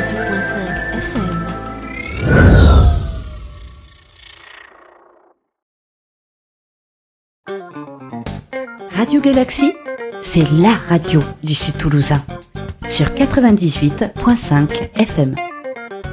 FM. Radio Galaxie, c'est la radio du Sud Toulousain sur 98.5 FM.